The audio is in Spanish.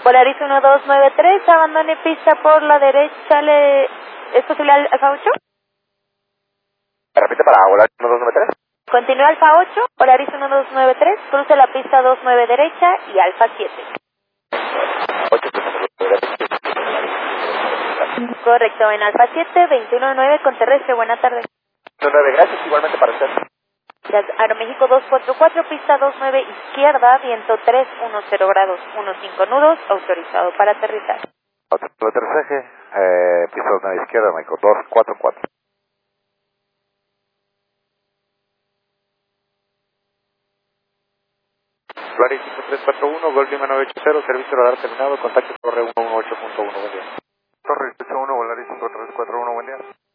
Volaris 1293, abandone pista por la derecha, ¿es posible Alfa 8? Repite para Volaris 1293. Continúa Alfa 8, Volaris 1293, cruce la pista 29 derecha y Alfa 7. 8, Correcto, en Alfa 7, 219 con terrestre, buena tarde. 9, gracias, igualmente para usted. Aeroméxico 244, pista 29 izquierda, viento 310 grados, 15 nudos, autorizado para aterrizar. Aterrizaje, pista 29 izquierda, México 244. Volaris 5341, Gol Lima 980, servicio radar terminado, contacto Torre 118.1, buen día. Torre 181, Volaris 5341, buen día.